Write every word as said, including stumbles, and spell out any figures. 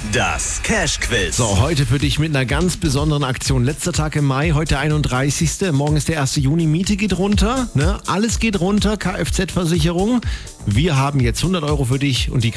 Das Cash-Quiz. So, heute für dich mit einer ganz besonderen Aktion. Letzter Tag im Mai, heute der einunddreißigste Morgen ist der erste Juni. Miete geht runter, ne? Alles geht runter, Kfz-Versicherung. Wir haben jetzt hundert Euro für dich und die